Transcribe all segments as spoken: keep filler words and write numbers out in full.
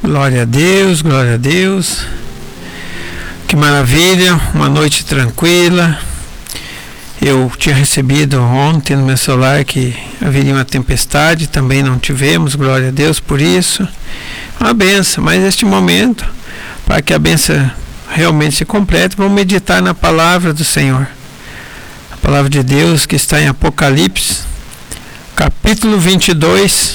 Glória a Deus, glória a Deus. Que maravilha, uma noite tranquila. Eu tinha recebido ontem no meu celular que haveria uma tempestade, também não tivemos, glória a Deus por isso. Uma benção, mas este momento, para que a benção realmente se complete, vamos meditar na palavra do Senhor. A palavra de Deus que está em Apocalipse, capítulo vinte e dois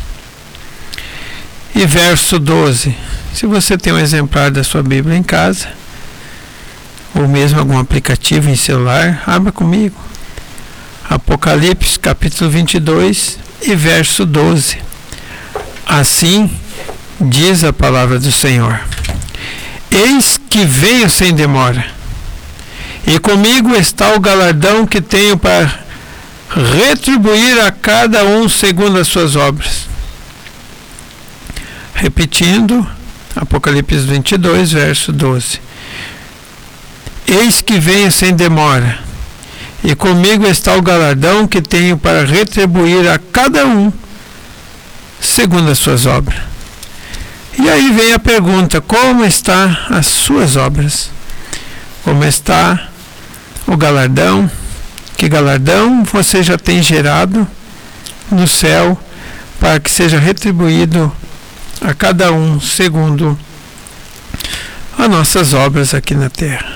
e verso doze. Se você tem um exemplar da sua Bíblia em casa, ou mesmo algum aplicativo em celular, abra comigo. Apocalipse, capítulo vinte e dois e verso doze. Assim diz a palavra do Senhor: Eis que venho sem demora, e comigo está o galardão que tenho para retribuir a cada um segundo as suas obras. Repetindo, Apocalipse vinte e dois, verso doze. Eis que venho sem demora, e comigo está o galardão que tenho para retribuir a cada um segundo as suas obras. E aí vem a pergunta: como está as suas obras? Como está o galardão? Que galardão você já tem gerado no céu para que seja retribuído a cada um segundo as nossas obras aqui na terra?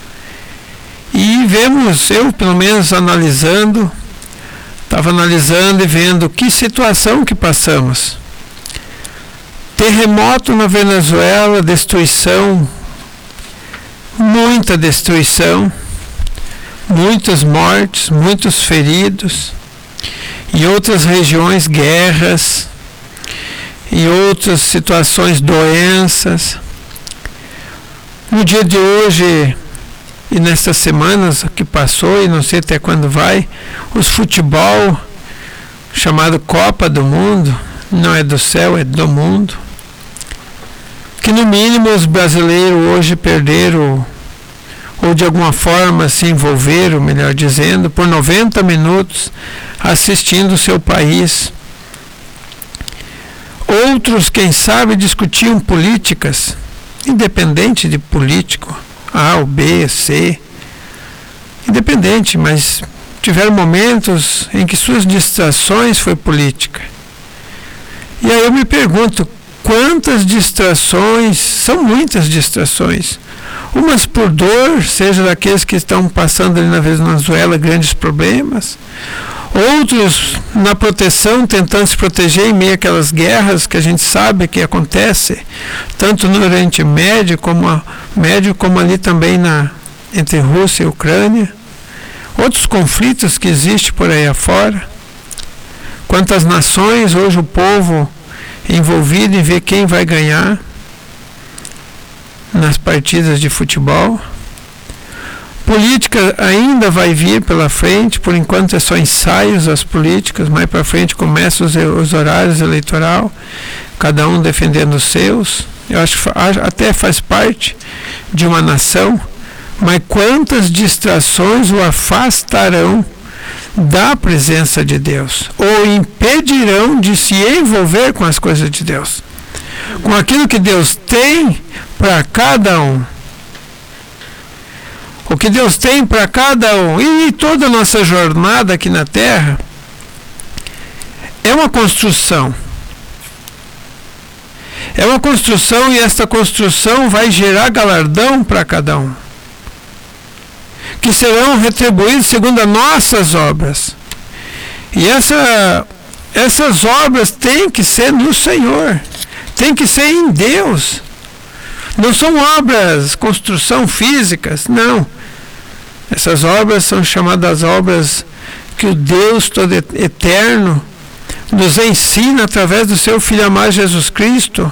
E vemos, eu pelo menos analisando, estava analisando e vendo que situação que passamos. Terremoto na Venezuela, destruição, muita destruição, muitas mortes, muitos feridos. Em outras regiões, guerras. Em outras situações, doenças. No dia de hoje e nessas semanas que passou, e não sei até quando vai, os futebol, chamado Copa do Mundo, não é do céu, é do mundo, que no mínimo os brasileiros hoje perderam, ou de alguma forma se envolveram, melhor dizendo, por noventa minutos assistindo o seu país. Outros, quem sabe, discutiam políticas, independente de político, A ou B, C, independente, mas tiveram momentos em que suas distrações foi política. E aí eu me pergunto, quantas distrações, são muitas distrações, umas por dor, seja daqueles que estão passando ali na Venezuela grandes problemas, outros na proteção, tentando se proteger em meio àquelas guerras que a gente sabe que acontece, tanto no Oriente Médio como, a, Médio, como ali também na, entre Rússia e Ucrânia. Outros conflitos que existem por aí afora. Quantas nações, hoje o povo envolvido em ver quem vai ganhar nas partidas de futebol. Política ainda vai vir pela frente, por enquanto é só ensaios as políticas, mais para frente começam os, os horários eleitoral, cada um defendendo os seus. Eu acho que até faz parte de uma nação, mas quantas distrações o afastarão da presença de Deus, ou impedirão de se envolver com as coisas de Deus, com aquilo que Deus tem para cada um. O que Deus tem para cada um, e toda a nossa jornada aqui na Terra, é uma construção. É uma construção, e esta construção vai gerar galardão para cada um, que serão retribuídos segundo as nossas obras. E essa, essas obras têm que ser no Senhor, têm que ser em Deus. Não são obras, construção físicas, não. Essas obras são chamadas obras que o Deus todo eterno nos ensina através do seu Filho amado Jesus Cristo,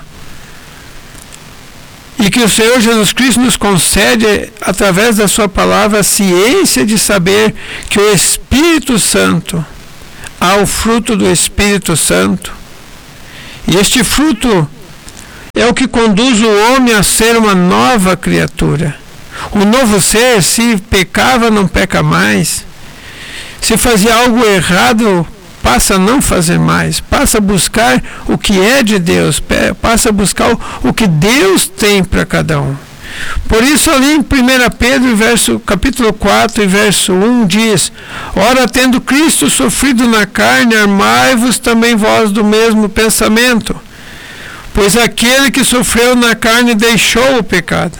e que o Senhor Jesus Cristo nos concede através da sua palavra a ciência de saber que o Espírito Santo, há o fruto do Espírito Santo, e este fruto é o que conduz o homem a ser uma nova criatura. O novo ser, se pecava, não peca mais. Se fazia algo errado, passa a não fazer mais, passa a buscar o que é de Deus, passa a buscar o, o que Deus tem para cada um. Por isso ali em primeira Pedro, verso, capítulo quatro e verso um diz: ora, tendo Cristo sofrido na carne, armai-vos também vós do mesmo pensamento, pois aquele que sofreu na carne deixou o pecado,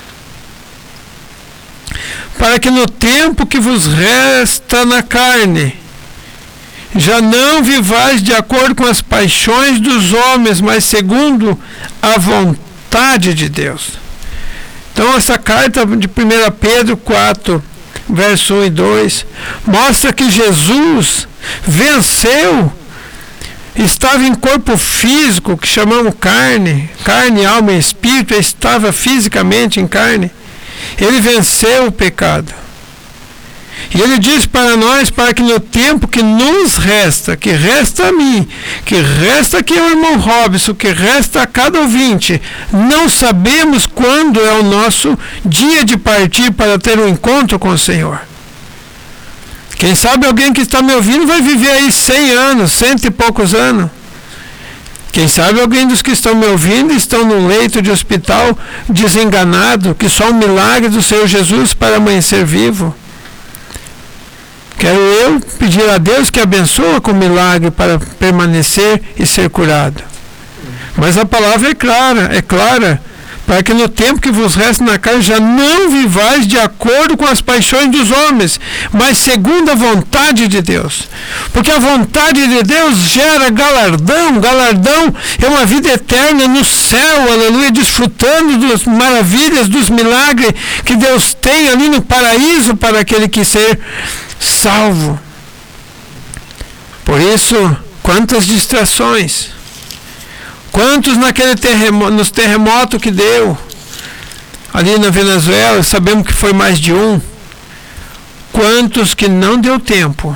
para que no tempo que vos resta na carne, já não vivais de acordo com as paixões dos homens, mas segundo a vontade de Deus. Então essa carta de primeira Pedro quatro, verso um e dois, mostra que Jesus venceu, estava em corpo físico, que chamamos carne, carne, alma e espírito, estava fisicamente em carne. Ele venceu o pecado. E ele diz para nós, para que no tempo que nos resta, que resta a mim, que resta aqui ao irmão Robson, que resta a cada ouvinte, não sabemos quando é o nosso dia de partir para ter um encontro com o Senhor. Quem sabe alguém que está me ouvindo vai viver aí cem anos, cento e poucos anos. Quem sabe alguém dos que estão me ouvindo estão num leito de hospital desenganado, que só um milagre do Senhor Jesus para amanhecer vivo. Quero eu pedir a Deus que abençoe com milagre para permanecer e ser curado. Mas a palavra é clara, é clara, para que no tempo que vos resta na carne já não vivais de acordo com as paixões dos homens, mas segundo a vontade de Deus. Porque a vontade de Deus gera galardão, galardão é uma vida eterna no céu, aleluia, desfrutando das maravilhas, dos milagres que Deus tem ali no paraíso para aquele que ser salvo. Por isso, quantas distrações, quantos naquele terremoto, nos terremotos que deu ali na Venezuela, sabemos que foi mais de um, quantos que não deu tempo,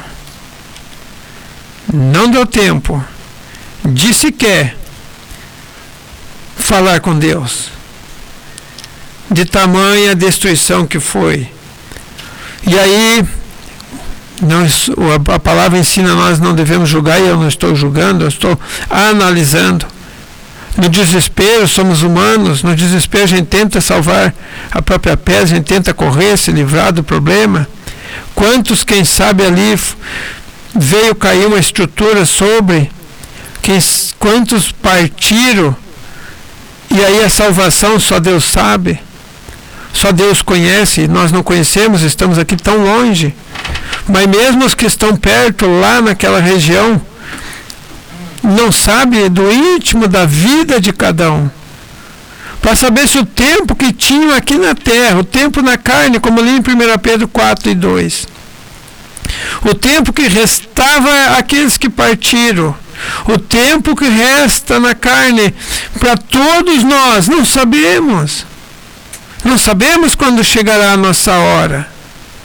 não deu tempo de sequer falar com Deus, de tamanha destruição que foi. E aí, nós, a palavra ensina, nós não devemos julgar, e eu não estou julgando, eu estou analisando. No desespero, somos humanos, no desespero a gente tenta salvar a própria pele, a gente tenta correr, se livrar do problema. Quantos, quem sabe ali, veio cair uma estrutura sobre, quem, quantos partiram, e aí a salvação só Deus sabe, só Deus conhece, nós não conhecemos, estamos aqui tão longe. Mas mesmo os que estão perto, lá naquela região, não sabem do íntimo da vida de cada um. Para saber se o tempo que tinham aqui na terra, o tempo na carne, como ali em primeira Pedro quatro e dois, o tempo que restava àqueles que partiram, o tempo que resta na carne para todos nós, não sabemos. Não sabemos quando chegará a nossa hora.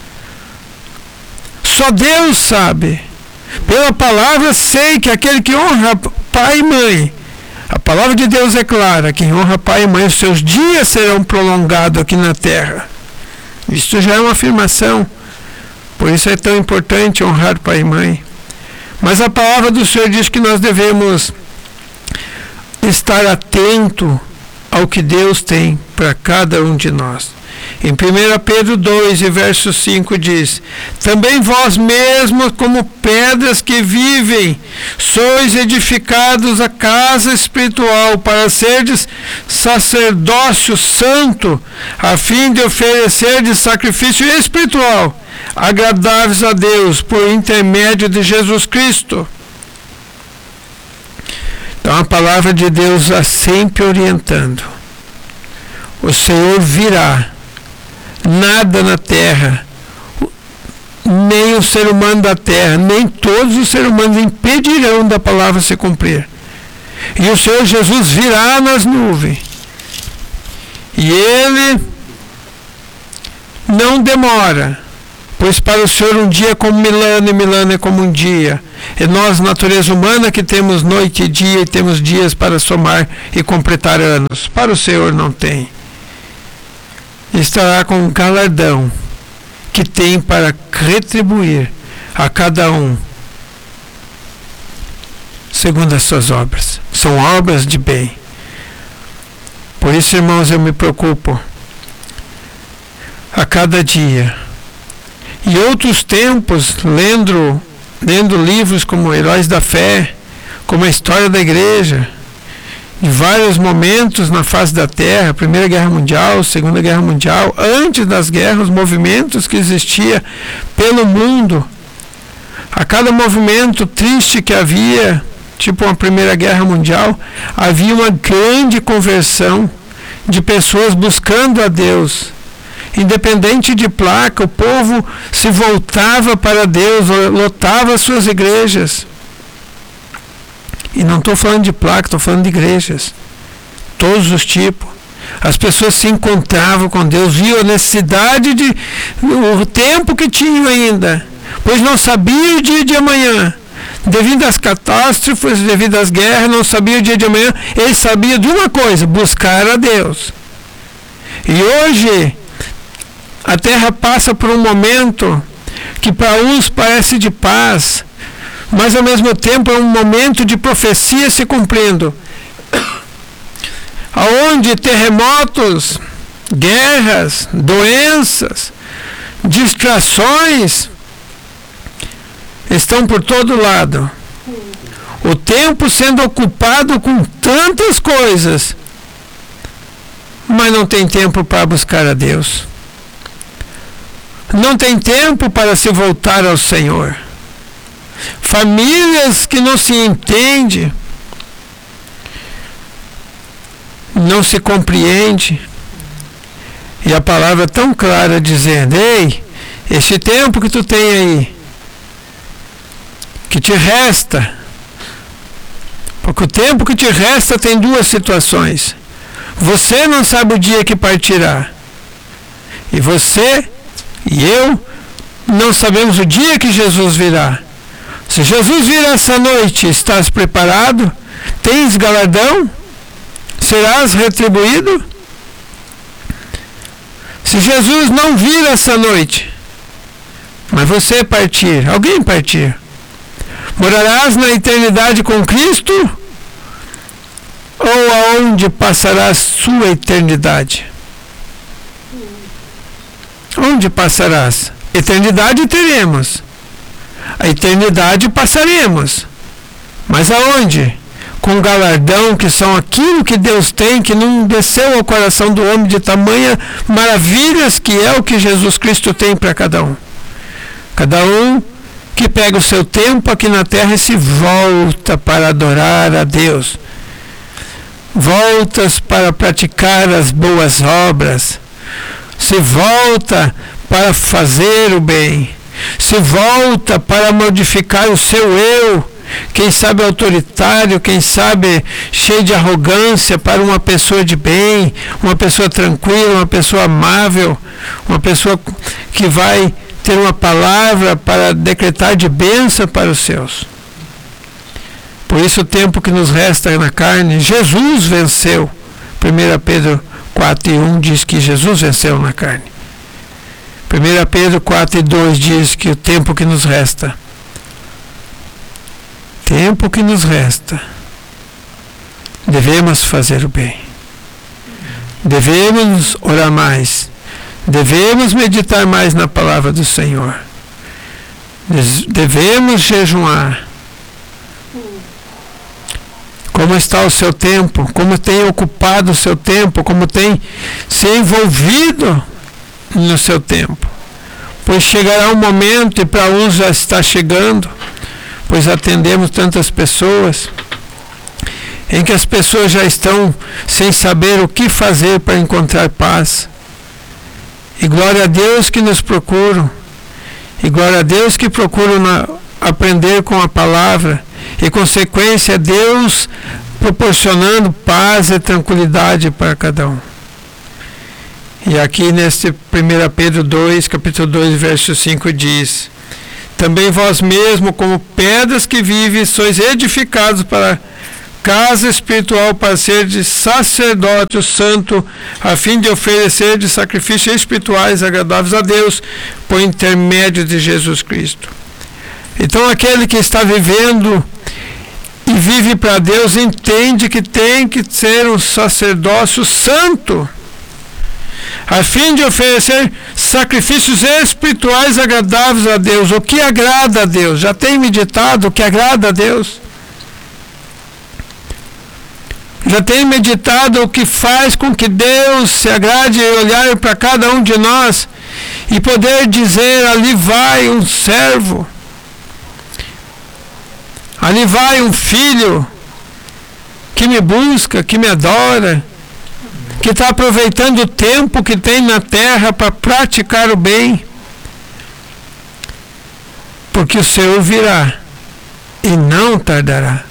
Só Deus sabe. Pela palavra sei que aquele que honra pai e mãe, a palavra de Deus é clara, quem honra pai e mãe, os seus dias serão prolongados aqui na terra. Isso já é uma afirmação. Por isso é tão importante honrar pai e mãe. Mas a palavra do Senhor diz que nós devemos estar atento ao que Deus tem para cada um de nós. Em primeira Pedro dois, e verso cinco diz: também vós mesmos, como pedras que vivem, sois edificados a casa espiritual, para serdes sacerdócio santo, a fim de oferecerdes sacrifício espiritual, agradáveis a Deus, por intermédio de Jesus Cristo. Então a palavra de Deus está sempre orientando. O Senhor virá. Nada na terra, nem o ser humano da terra, nem todos os seres humanos impedirão da palavra se cumprir. E o Senhor Jesus virá nas nuvens. E Ele não demora, pois para o Senhor um dia é como milano, e milano é como um dia. E nós, natureza humana, que temos noite e dia, e temos dias para somar e completar anos. Para o Senhor não tem. Estará com um galardão que tem para retribuir a cada um segundo as suas obras. São obras de bem. Por isso, irmãos, eu me preocupo a cada dia. E outros tempos, lendo, lendo livros como Heróis da Fé, como a história da igreja, de vários momentos na face da Terra, Primeira Guerra Mundial, Segunda Guerra Mundial, antes das guerras, movimentos que existiam pelo mundo. A cada movimento triste que havia, tipo a Primeira Guerra Mundial, havia uma grande conversão de pessoas buscando a Deus. Independente de placa, o povo se voltava para Deus, lotava as suas igrejas. E não estou falando de placa, estou falando de igrejas. Todos os tipos. As pessoas se encontravam com Deus, viam a necessidade de o tempo que tinham ainda, pois não sabiam o dia de amanhã. Devido às catástrofes, devido às guerras, não sabiam o dia de amanhã. Eles sabiam de uma coisa: buscar a Deus. E hoje a terra passa por um momento que para uns parece de paz, mas ao mesmo tempo é um momento de profecia se cumprindo, aonde terremotos, guerras, doenças, distrações estão por todo lado. O tempo sendo ocupado com tantas coisas, mas não tem tempo para buscar a Deus. Não tem tempo para se voltar ao Senhor. Famílias que não se entendem, não se compreende. E a palavra é tão clara dizendo: ei, esse tempo que tu tem aí, que te resta, porque o tempo que te resta tem duas situações. Você não sabe o dia que partirá, e você e eu não sabemos o dia que Jesus virá. Se Jesus vir essa noite, estás preparado? Tens galardão? Serás retribuído? Se Jesus não vir essa noite, mas você partir, alguém partir, morarás na eternidade com Cristo? Ou aonde passará sua eternidade? Onde passarás? Eternidade teremos. A eternidade passaremos. Mas aonde? Com galardão, que são aquilo que Deus tem, que não desceu ao coração do homem de tamanha maravilhas, que é o que Jesus Cristo tem para cada um. Cada um que pega o seu tempo aqui na terra e se volta para adorar a Deus. Voltas para praticar as boas obras. Se volta para fazer o bem. Se volta para modificar o seu eu, quem sabe autoritário, quem sabe cheio de arrogância, para uma pessoa de bem, uma pessoa tranquila, uma pessoa amável, uma pessoa que vai ter uma palavra para decretar de bênção para os seus. Por isso o tempo que nos resta na carne, Jesus venceu. primeira Pedro quatro e um diz que Jesus venceu na carne. primeira Pedro quatro e dois diz que o tempo que nos resta, tempo que nos resta, devemos fazer o bem. Devemos orar mais. Devemos meditar mais na palavra do Senhor. Devemos jejuar. Como está o seu tempo? Como tem ocupado o seu tempo? Como tem se envolvido no seu tempo? Pois chegará um momento, e para uns já está chegando, pois atendemos tantas pessoas, em que as pessoas já estão sem saber o que fazer para encontrar paz. E glória a Deus que nos procuram, e glória a Deus que procuram na, aprender com a palavra, e consequência Deus proporcionando paz e tranquilidade para cada um. E aqui neste primeira Pedro dois, capítulo dois, verso cinco diz: também vós mesmo, como pedras que vivem, sois edificados para casa espiritual, para ser de sacerdócio santo, a fim de oferecer de sacrifícios espirituais agradáveis a Deus, por intermédio de Jesus Cristo. Então aquele que está vivendo e vive para Deus entende que tem que ser um sacerdócio santo, a fim de oferecer sacrifícios espirituais agradáveis a Deus. O que agrada a Deus? Já tem meditado o que agrada a Deus? Já tem meditado o que faz com que Deus se agrade e olhar para cada um de nós e poder dizer: ali vai um servo, ali vai um filho que me busca, que me adora, que está aproveitando o tempo que tem na terra para praticar o bem, porque o Senhor virá e não tardará.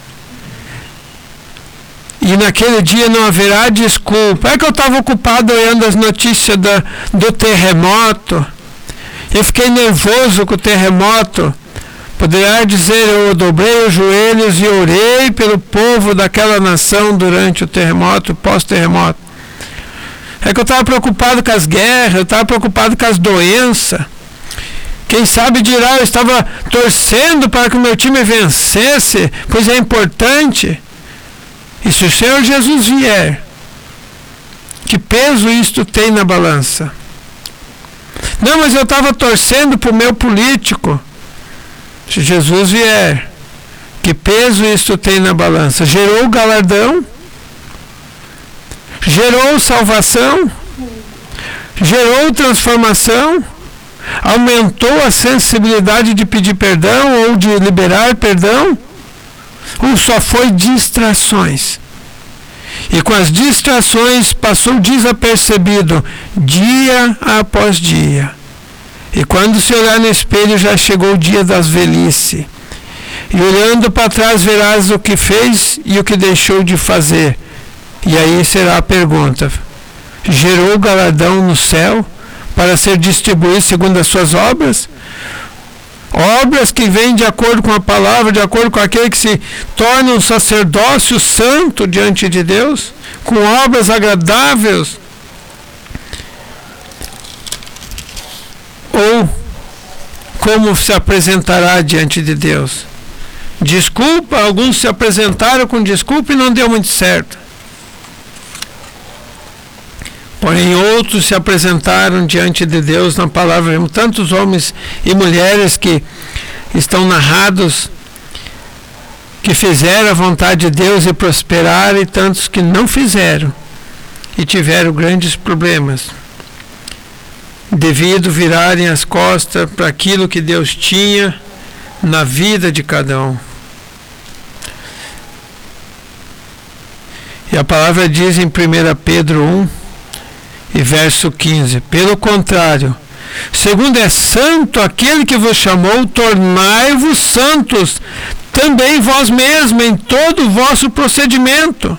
E naquele dia não haverá desculpa. É que eu estava ocupado olhando as notícias da, do terremoto. Eu fiquei nervoso com o terremoto. Poderá dizer: eu dobrei os joelhos e orei pelo povo daquela nação durante o terremoto, pós-terremoto. É que eu estava preocupado com as guerras, eu estava preocupado com as doenças. Quem sabe dirá: eu estava torcendo para que o meu time vencesse, pois é importante. E se o Senhor Jesus vier, que peso isto tem na balança? Não, mas eu estava torcendo para o meu político. Se Jesus vier, que peso isto tem na balança? Gerou galardão? Gerou salvação? Gerou transformação? Aumentou a sensibilidade de pedir perdão ou de liberar perdão? Ou só foi distrações? E com as distrações passou desapercebido dia após dia. E quando se olhar no espelho já chegou o dia das velhice. E olhando para trás verás o que fez e o que deixou de fazer. E aí será a pergunta: gerou galardão no céu para ser distribuído segundo as suas obras? Obras que vêm de acordo com a palavra, de acordo com aquele que se torna um sacerdócio santo diante de Deus, com obras agradáveis? Ou como se apresentará diante de Deus? Desculpa, alguns se apresentaram com desculpa e não deu muito certo. Porém, outros se apresentaram diante de Deus na palavra. Tantos homens e mulheres que estão narrados, que fizeram a vontade de Deus e prosperaram, e tantos que não fizeram e tiveram grandes problemas, devido virarem as costas para aquilo que Deus tinha na vida de cada um. E a palavra diz em primeira Pedro um, e verso quinze: pelo contrário, segundo é santo aquele que vos chamou, tornai-vos santos também vós mesmos em todo o vosso procedimento.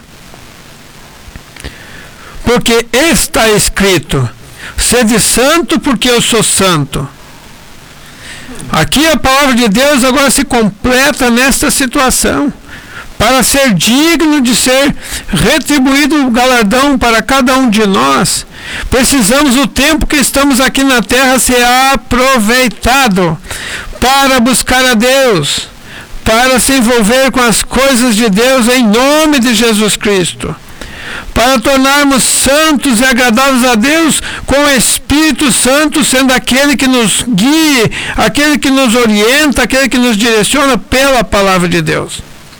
Porque está escrito: sede santo porque eu sou santo. Aqui a palavra de Deus agora se completa nesta situação. Para ser digno de ser retribuído o galardão para cada um de nós, precisamos o tempo que estamos aqui na terra ser aproveitado para buscar a Deus, para se envolver com as coisas de Deus em nome de Jesus Cristo, para tornarmos santos e agradáveis a Deus com o Espírito Santo sendo aquele que nos guie, aquele que nos orienta, aquele que nos direciona pela palavra de Deus.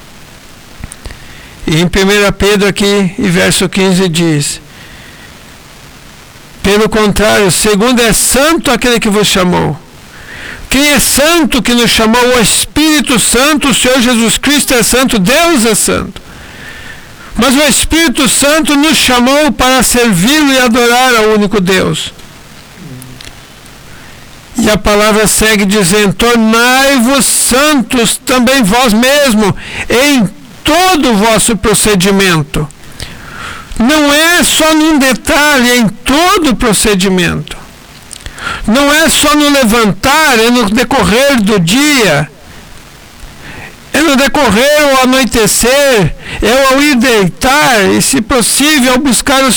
E em primeira Pedro aqui, e verso quinze diz: pelo contrário, segundo é santo aquele que vos chamou. Quem é santo que nos chamou? O Espírito Santo. O Senhor Jesus Cristo é santo, Deus é santo. Mas o Espírito Santo nos chamou para servi-lo e adorar ao único Deus. E a palavra segue dizendo: tornai-vos santos também vós mesmos em todo o vosso procedimento. Não é só num detalhe, é em todo o procedimento. Não é só no levantar, é no decorrer do dia, é no decorrer ao anoitecer, é ao ir deitar, e se possível ao buscar o